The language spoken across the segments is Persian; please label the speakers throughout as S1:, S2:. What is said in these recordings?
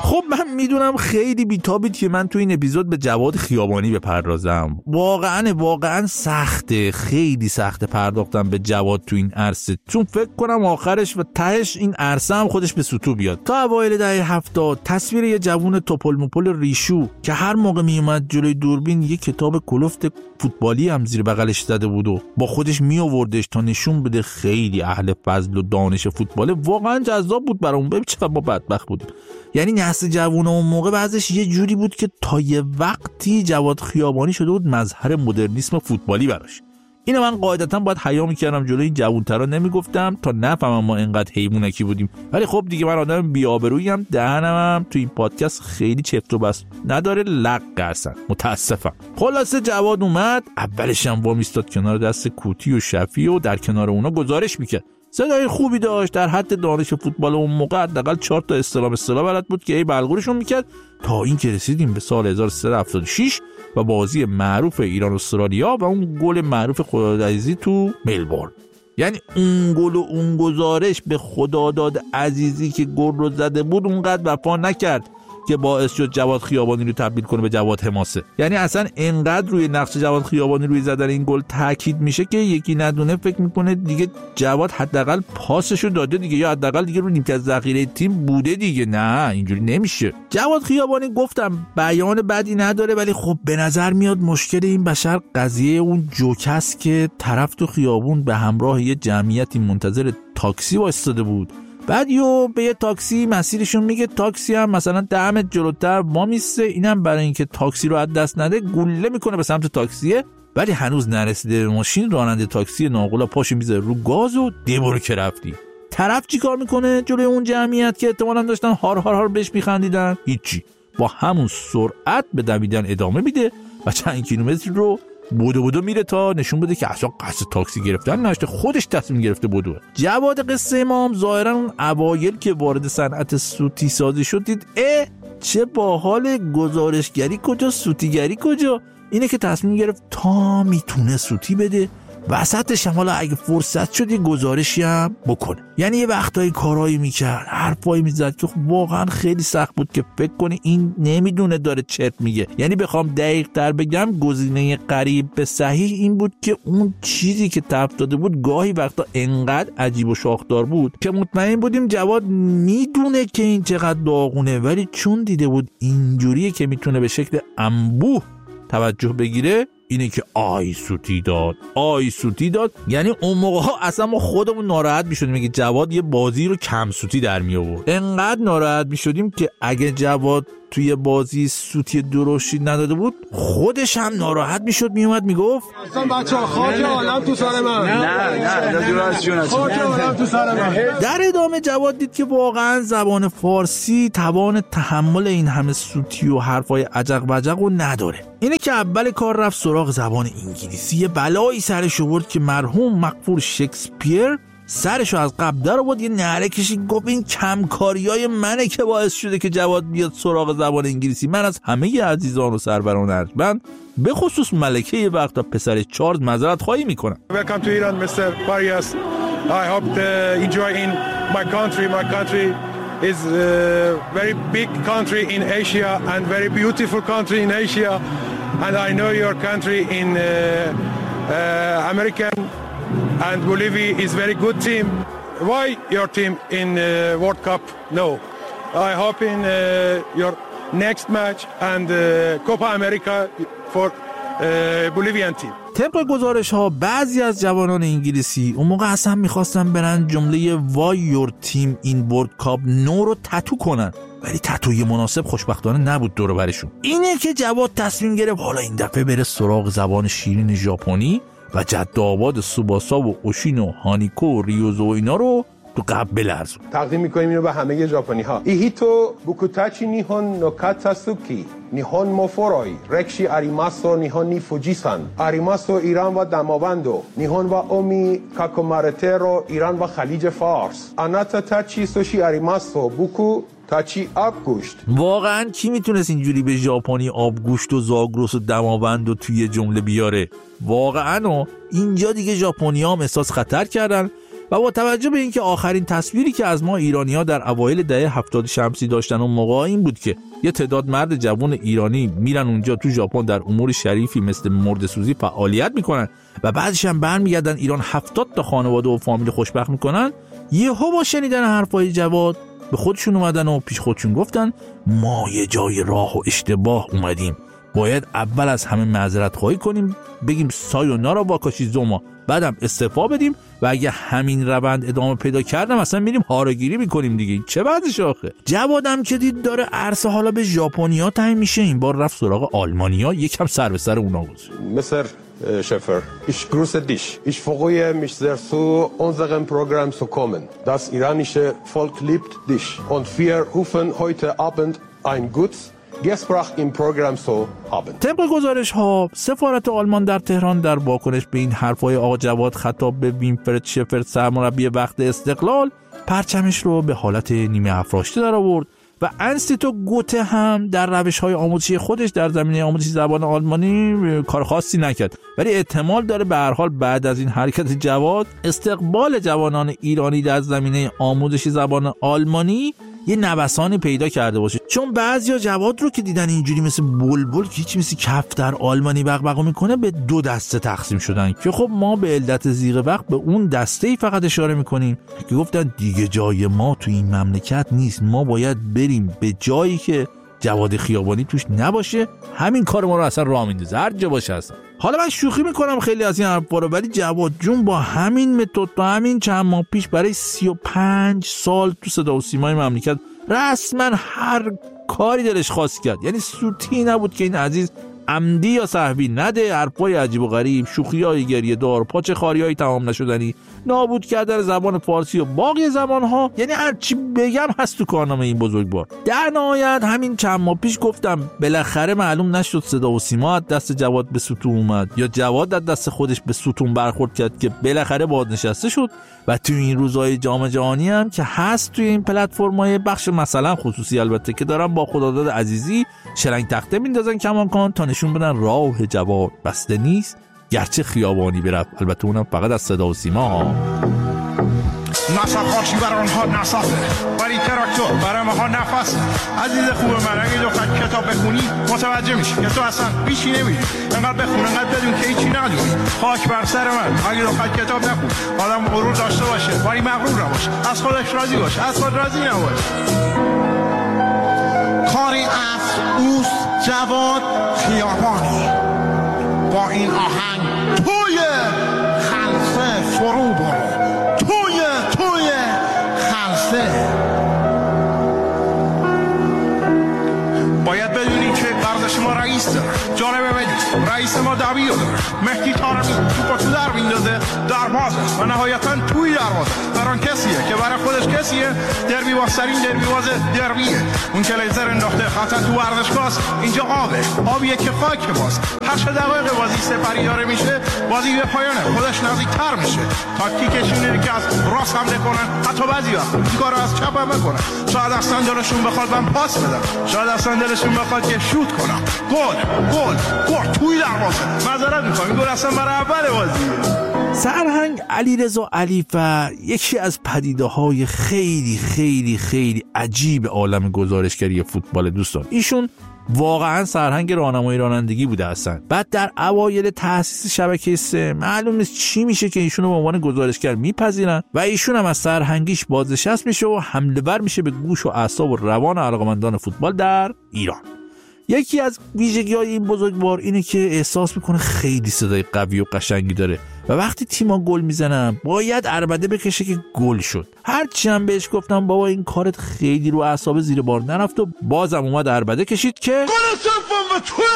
S1: خب من میدونم خیلی بیتابید که من تو این اپیزود به جواد خیابانی بپردازم. واقعا سخته، خیلی سخته پرداختم به جواد تو این عرصه، چون فکر کنم آخرش و تهش این عرصه هم خودش به سطوح بیاد. تا اوایل دهه 70 تصویر یه جوون توپل مپل ریشو که هر موقع میومد جلوی دوربین یه کتاب کلفت فوتبالی هم زیر بغلش زده بود و با خودش میآوردش تا نشون بده خیلی اهل فضل و دانش فوتباله، واقعا جذاب بود برامون. ببین چقدر ما بدبخت بودیم. یعنی نسل جوون اون موقع بعضش یه جوری بود که تا یه وقتی جواد خیابانی شده بود مظهر مدرنیسم فوتبالی براش. اینو من قاعدتا باید حیا میکردم جلوی این جوونترا نمیگفتم تا نفهمم ما اینقدر حیوانکی بودیم، ولی خب دیگه من آدم بی‌آبروییم، دهنم تو این پادکست خیلی چفت و بست نداره، لق هستن، متاسفم. خلاصه جواد اومد، اولش هم وامیستاد کنار دست کوتی و شفی و در کنار اونا گزارش میکرد. صدای خوبی داشت، در حد دانش فوتبال اون موقع حداقل 4 تا اصطلاح بلد بود که ای بلغورشون میکرد، تا این که رسیدیم به سال 1376 و بازی معروف ایران استرالیا و اون گل معروف خدادادعزیزی تو ملبورن. یعنی اون گل و اون گزارش به خداداد عزیزی که گل رو زده بود اونقدر وفا نکرد که باعث شد جواد خیابانی رو تبدیل کنه به جواد حماسه. یعنی اصلا انقدر روی نقش جواد خیابانی روی زدن این گل تاکید میشه که یکی ندونه فکر میکنه دیگه جواد حداقل پاسشو داده دیگه، یا حداقل دیگه رو نیمکت ذخیره تیم بوده دیگه. نه اینجوری نمیشه. جواد خیابانی گفتم بیان بدی نداره، ولی خب به نظر میاد مشکل این بشر قضیه اون جوک است که طرف تو خیابون به همراه یه جمعیتی منتظر تاکسی وایساده بود، بعد به یه تاکسی مسیرشون میگه، تاکسی هم مثلا 10 متر جلوتر وامیسته، اینم برای اینکه تاکسی رو از دست نده گوله میکنه به سمت تاکسیه، ولی هنوز نرسیده به ماشین راننده تاکسی ناقلا پاشو میذاره رو گاز و برو که رفتی. طرف چیکار میکنه جلوی اون جمعیت که احتمالاً داشتن هار بهش میخندیدن؟ هیچی، با همون سرعت به دویدن ادامه میده و چند کیلومتر رو بودو میره تا نشون بده که اصلا قصد تاکسی گرفتن نشته، خودش تصمیم گرفته بودو. جواد قصه ما هم ظاهرا اون اوایل که وارد صنعت سوتی سازی شد دید چه باحال، گزارشگری کجا سوتیگری کجا، اینه که تصمیم گرفت تا میتونه سوتی بده، وسطش هم حالا اگه فرصت شد یه گزارشی هم بکنه. یعنی یه وقتایی کارایی میکرد، حرفایی میزد که واقعا خیلی سخت بود که فکر کنی این نمیدونه داره چرت میگه. یعنی بخوام دقیق تر بگم گزینه قریب به صحیح این بود که اون چیزی که تفت داده بود گاهی وقتا انقدر عجیب و شاخدار بود که مطمئن بودیم جواد میدونه که این چقدر داغونه، ولی چون دیده بود اینجوریه که میتونه به شکل انبوه توجه بگیره، اینه که آی سوتی داد. یعنی اون موقع ها اصلا ما خودمون ناراحت میشدیم میگه جواد یه بازی رو کم سوتی در می آورد. انقدر ناراحت میشدیم که اگه جواد توی بازی سوتی درشتی نداده بود خودش هم ناراحت میشد، میومد میگفت
S2: اصلا بچه‌ها خاک عالم تو سر من. نه خاک عالم تو سر من.
S1: در ادامه جواد دید که واقعا زبان فارسی توان تحمل این همه سوتی و حرفای عجق بجق رو نداره. اینه که اول کار رفت سراغ زبان انگلیسی. یه بلایی سرش آورد که مرحوم مغفور شکسپیر سرشو از قبل در آورد، یه نعره کشید گفت این کمکاریای منه که باعث شده که جواد بیاد سراغ زبان انگلیسی. من از همه عزیزان و سروران ارجمند به خصوص ملکه یه وقتا پسر چارلز معذرت خواهی میکنم.
S2: Welcome to Iran, Mr. Farias. I hope to enjoy in my country. My country is a very big country in Asia and very beautiful country in Asia. And I know your country in American and Bolivia is very good team. Why your team in World Cup? No. I hope in your next match and Copa America for Bolivian team.
S1: طبق گزارش ها بعضی از جوانان انگلیسی اون موقع اصلا میخواستن برن جمله Why your team in World Cup no رو تتو کنن، ولی تتوی مناسب خوشبختانه نبود دور و برشون. اینه که جواد تصمیم گرفت حالا این دفعه بره سراغ زبان شیرین ژاپنی و جد آباد سوباسا و اوشین و هانیکو و ریوزو و اینا رو تو قبل بلرزون.
S2: تقدیم میکنیم اینو به همه ژاپنی ها. ایهیتو بوکوتاچی نیهون نو کاتاسوکی نیهون موفورای رکشی آریماسو نیهون نی فوجیسان آریماسو ایران و دماوندو نیهون و اومی کاکومارترو ایران و خلیج فارس آناتا تاچی سوشی آریماسو بوکو تاچی آبگوشت.
S1: واقعا کی میتونست اینجوری به ژاپنی آبگوشت و زاگرس و دماوند و توی جمله بیاره؟ واقعا اینجا دیگه ژاپنی‌ها هم احساس خطر کردن و با توجه به اینکه آخرین تصویری که از ما ایرانی‌ها در اوایل دهه 70 شمسی داشتن اون موقع این بود که یه تعداد مرد جوان ایرانی میرن اونجا تو ژاپن در امور شریفی مثل مرده‌سوزی فعالیت میکنن و بعدش هم برمیگردن ایران 70 تا خانواده و فامیل خوشبخت میکنن، یهو با شنیدن حرفای جواد به خودشون اومدن و پیش خودشون گفتن ما یه جای راه و اشتباه اومدیم، باید اول از همه معذرت خواهی کنیم، بگیم سایونارا واکاشیزوما، بعدم استعفا بدیم و اگه همین روند ادامه پیدا کردم اصلا میریم هارگیری میکنیم دیگه. چه بعدش آخه؟ جوادم که دید داره عرصه حالا به ژاپنیا تعیین میشه، این بار رفت سراغ آلمانیا، یکم سر به سر اونا گذاشت.
S2: Mr. Schäfer, ich grüße dich. Ich freue mich sehr zu unserem Programm zu kommen. Das iranische Volk liebt dich und wir rufen heute Abend ein gutes Gespräch im Programm zu haben.
S1: طبق گزارش ها سفارت آلمان در تهران در واکنش به این حرفای آقا جواد خطاب به وینفرد شفر سرمربی وقت استقلال پرچمش رو به حالت نیمه افراشته در آورد و انستیتو گوته هم در روش‌های آموزشی خودش در زمینه آموزش زبان آلمانی کار خاصی نکرد، ولی احتمال داره به هر حال بعد از این حرکت جواد استقبال جوانان ایرانی در زمینه آموزش زبان آلمانی یه نوسانی پیدا کرده باشه، چون بعضیا جواد رو که دیدن اینجوری مثل بلبل که هیچ مثل کفتر آلمانی بغبغا میکنه به دو دسته تقسیم شدن که خب ما به علت زیغ وقت به اون دسته‌ای فقط اشاره میکنیم که گفتن دیگه جای ما تو این مملکت نیست، ما باید بریم به جایی که جواد خیابانی توش نباشه، همین کار ما رو اصلا راه میندازه هر جا باشه اصلا. حالا من شوخی میکنم خیلی از این حرفا رو، ولی جواد جون با همین متد تا همین چند ماه پیش برای 35 سال تو صدا و سیمای مملکت رسما هر کاری دلش خواست کرد، یعنی سوتی نبود که این عزیز عمدی یا سهوی نده حرفای عجیب و غریب، شوخیای گریه دار، پاچه خاریای تمام نشدنی، نابود کردن زبان فارسی و باقی زبان‌ها، یعنی هر چی بگم هست تو کارنامه این بزرگوار. در نهایت همین چند ماه پیش گفتم بالاخره معلوم نشد صدا و سیما از دست جواد به ستون اومد یا جواد از دست خودش به ستون برخورد کرد که بالاخره بازنشسته شد و تو این روزهای جام جهانی هم که هست توی این پلتفرم‌های بخش مثلا خصوصی البته که دارن با خداداد عزیزی شلنگ تخته میندازن کماکان تا نشون بدن راه جواد بسته نیست گرچه خیابانی برفت، البته اونم فقط از صدا و سیما ها.
S3: نصف خاکی بر آنها نصفه ولی تراکتور برای ماها نفسه. عزیز خوب من اگه دو کتاب بخونی متوجه میشی که تو اصلا بیشی نمیری، انقدر بخون انقدر بدون که هیچی ندونی. خاک بر سر من اگه دو کتاب نخون، آدم غرور داشته باشه ولی مغرور نباشه، از خودش راضی باشه از خود راضی نباشه. کاری از اوست جواد خیابانی با این آهنگ توی خلصه فرو برو، توی خلصه. باید بدونی که ورزش ما رئیس داره، جالبه بدید رئیس ما دبیر داره، مهدی طارمی تو در میندازه دروازه و نهایتا توی دروازه بران کسیه که برای خودش کسیه دربی بازترین دربی باز دربیه. اون که لیزر انداخته خطا تو ورزشگاهست، اینجا آبیه که خاک باز. 8 دقیقه بازی سپری داره میشه، بازی به پایانه خودش نزدیک‌تر میشه. تاکتیکش اینه که از راست حمله کنن، حتی بعضی وقت این کارو از چپ هم بکنن. شاید اصلا دلشون بخواد من پاس بدم، شاید اصلا دلشون بخواد که شوت کنم. گل توی دروازه. معذرت میخوام این گل اصلا برای اول بازیه.
S1: سرهنگ علیرضا علیفر یکی از پدیده‌های خیلی خیلی خیلی عجیب عالم گزارشگری فوتبال دوستان. ایشون واقعا سرهنگ راهنمایی رانندگی بوده اصلا. بعد در اوایل تأسیس شبکه 3 معلوم نیست چی میشه که ایشونو به عنوان گزارشگر میپذیرن و ایشون هم از سرهنگیش بازنشست میشه و حمله ور میشه به گوش و اعصاب و روان علاقه‌مندان فوتبال در ایران. یکی از ویژگی‌های این بزرگوار اینه که احساس میکنه خیلی صدای قوی و قشنگی داره و وقتی تیم‌ها گل میزنن باید عربده بکشه که گل شد. هرچی هم بهش گفتم بابا این کارت خیلی رو اعصاب زیر بار نرفت و بازم اومد عربده کشید که
S3: گل سوم و توی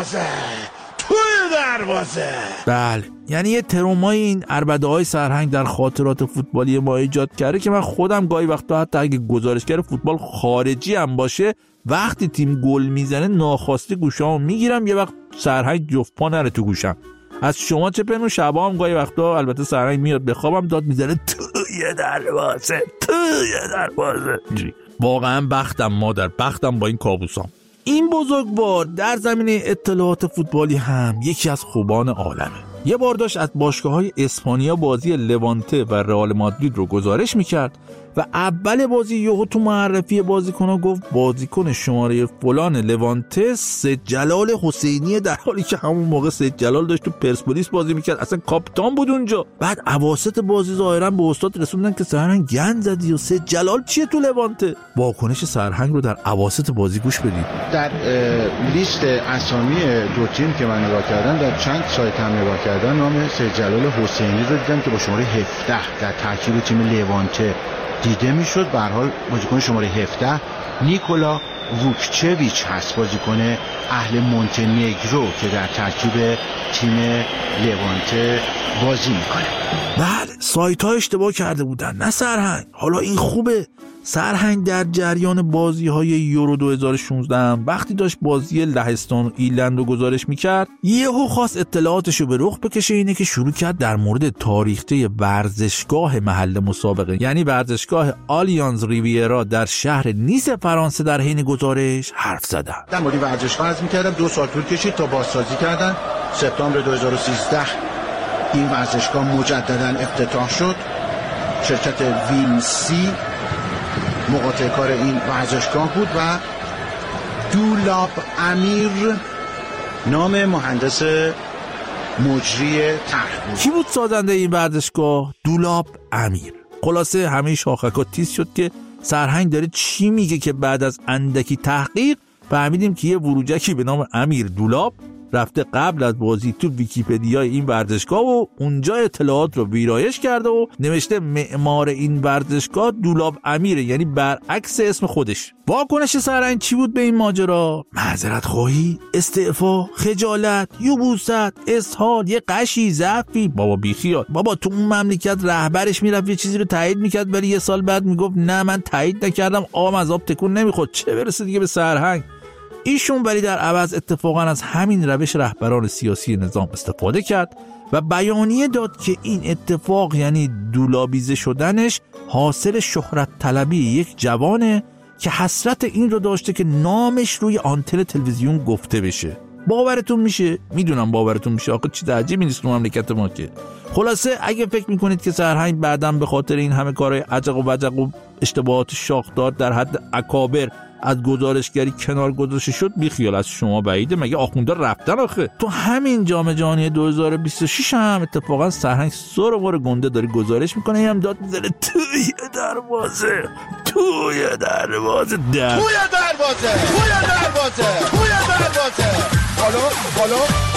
S3: دروازه.
S1: بله، یعنی یه ترومای این عربده‌های سرهنگ در خاطرات فوتبالی ما ایجاد کرده که من خودم گاهی وقتا حتی اگه گزارشگر فوتبال خارجی هم باشه وقتی تیم گل میزنه ناخواسته گوشامو میگیرم، یه وقت سرهنگ جفت پا نره تو گوشم. از شما چه پنو شبا هم گاهی وقتا البته سرهنگ میاد بخوابم داد میزنه توی دروازه. واقعا بختم مادر، بختم با این کابوسام. این بزرگوار در زمینه اطلاعات فوتبالی هم یکی از خوبان عالمه. یه بار داشت از باشگاه‌های اسپانیا بازی لوانته و رئال مادرید رو گزارش میکرد و اول بازی یهو تو معرفی بازیکن‌ها گفت بازیکن شماره فلان لوانته سید جلال حسینی، در حالی که همون موقع سید جلال داشت تو پرسپولیس بازی میکرد، اصلا کاپیتان بود اونجا. بعد اواسط بازی ظاهرا به استاد رسوندن که سرهنگ گند زدی و سید جلال چیه تو لوانته. واکنش سرهنگ رو در اواسط بازی گوش بدید.
S4: در لیست اسامی دو تیم که من نگاه کردم، در چند سایت هم نگاه کردم، نام سید جلال حسینی رو دیدم که با شماره 17 در ترکیب تیم لوانته دیده میشد. به هر حال بازیکن شماره 17 نیکولا ووکچویچ هست، بازیکن اهل مونتنگرو که در ترکیب تیم لوانته بازی میکنه.
S1: بله، سایت ها اشتباه کرده بودن، نه سرهنگ. حالا این خوبه. سرهنگ در جریان بازی های یورو 2016 وقتی داشت بازی لهستان و ایرلند رو گزارش میکرد، یهو خواست اطلاعاتشو به رخ بکشه. اینه که شروع کرد در مورد تاریخچه ورزشگاه محل مسابقه، یعنی ورزشگاه آلیانز ریویرا در شهر نیس فرانسه در حین گزارش حرف زدن.
S4: در مورد ورزشگاه عرض میکردم 2 سال طول کشید تا بازسازی کردن. سپتامبر 2013 این ورزشگاه مجددا افتتاح شد. شرکت ویلسی مقاطع کار این ورزشگاه بود و دولاب امیر نام مهندس مجری طرح بود.
S1: کی بود سازنده این ورزشگاه؟ دولاب امیر. خلاصه همه شاخک‌ها تیز شد که سرهنگ داره چی میگه که بعد از اندکی تحقیق فهمیدیم که یه وروجکی به نام امیر دولاب رفته قبل از بازی تو ویکی‌پدیای این ورزشگاه و اونجا اطلاعات رو ویرایش کرده و نوشته معمار این ورزشگاه دولاب امیره، یعنی برعکس اسم خودش. واکنش سرهنگ چی بود به این ماجرا؟ معذرت خواهی، استعفا، خجالت، یبوست، اسهال، یه قشی، ضعفی؟ بابا بیخیال. بابا تو اون مملکت رهبرش میرفت یه چیزی رو تایید میکرد ولی یه سال بعد میگفت نه من تایید نکردم، آب از آب تکون نمیخورد. چه برسه دیگه به سرهنگ. ایشون ولی در عوض اتفاقا از همین روش رهبران سیاسی نظام استفاده کرد و بیانیه داد که این اتفاق، یعنی دولابیزه شدنش، حاصل شهرت طلبی یک جوانه که حسرت این رو داشته که نامش روی آنتن تلویزیون گفته بشه. باورتون میشه؟ میدونم باورتون میشه، آخه چیز عجیبی نیست تو مملکت ما که. خلاصه اگه فکر میکنید که سرهنگ بعداً به خاطر این همه کارهای عجق و وجق و اشتباهات شاخدار در حد اکابر از گزارشگری کنار گذاشته شد، بی خیال، از شما بعیده. مگه آخونده رفتن؟ آخه تو همین جام جهانی 2026 هم اتفاقا سرهنگ سر گنده داره گزارش میکنه، هم داد میزنه توی دروازه حالا